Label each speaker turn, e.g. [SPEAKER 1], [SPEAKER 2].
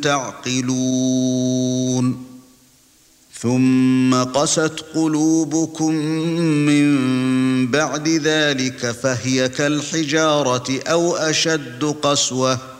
[SPEAKER 1] تعقلون ثم قست قلوبكم من بعد ذلك فهي كالحجارة أو أشد قسوة